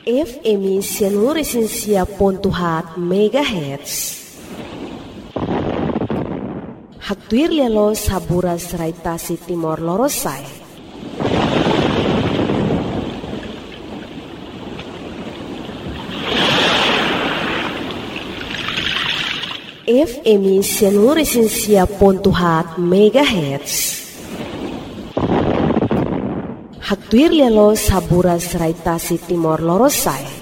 FM 106.7 MHz. Hatuir lelo saburas raitasi Timor Lorosai. FM 106.7 MHz. Hatuir lelo saburas raitasi Timor Lorosai.